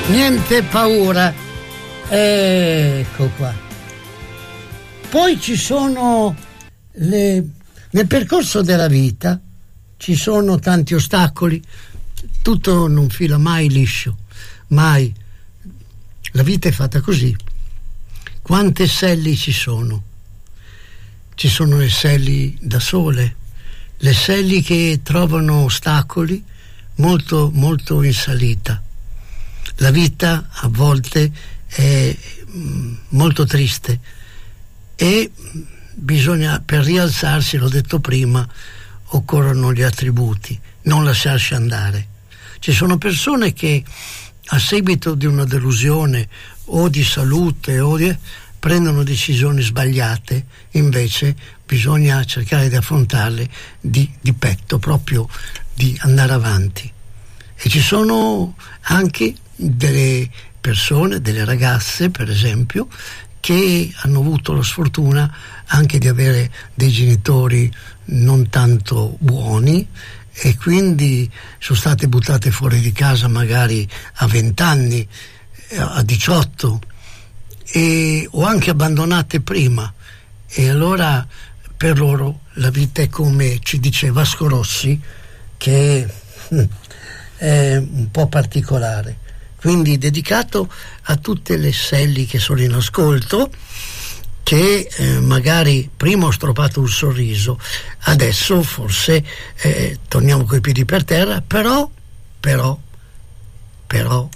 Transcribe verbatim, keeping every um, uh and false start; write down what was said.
Niente paura, ecco qua. Poi ci sono le... nel percorso della vita ci sono tanti ostacoli, tutto non fila mai liscio, mai. La vita è fatta così. Quante selli ci sono? Ci sono le selli da sole, le selli che trovano ostacoli molto molto in salita. La vita a volte è molto triste e bisogna, per rialzarsi, l'ho detto prima, occorrono gli attributi, non lasciarsi andare. Ci sono persone che a seguito di una delusione o di salute o di, prendono decisioni sbagliate, invece bisogna cercare di affrontarle di, di petto, proprio di andare avanti. E ci sono anche delle persone, delle ragazze per esempio, che hanno avuto la sfortuna anche di avere dei genitori non tanto buoni e quindi sono state buttate fuori di casa magari a venti anni, a diciotto, e, o anche abbandonate prima, e allora per loro la vita è come ci dice Vasco Rossi, che è un po' particolare. Quindi dedicato a tutte le selli che sono in ascolto, che eh, magari prima ho stroppato un sorriso, adesso forse eh, torniamo coi piedi per terra, però, però, però